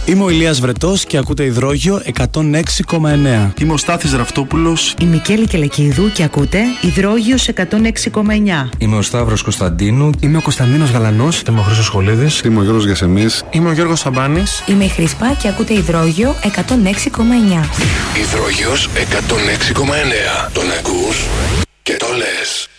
Είμαι ο Ηλίας Βρετός και ακούτε Υδρόγειο 106,9. Είμαι ο Στάθης Ραυτόπουλος. Η Μικέλη Κελεκίδου και ακούτε Υδρόγειος 106,9. Είμαι ο Σταύρος Κωνσταντίνου. Είμαι ο Κωνσταντίνος Γαλανός. Είμαι ο Χρήστος Σχολίδης. Είμαι ο Γιώργος Γεσεμής. Είμαι ο Γιώργος Σαμπάνης. Είμαι η Χρήσπα και ακούτε Υδρόγειο 106,9. Υδρόγειος 106,9. Τον ακούς και το λες.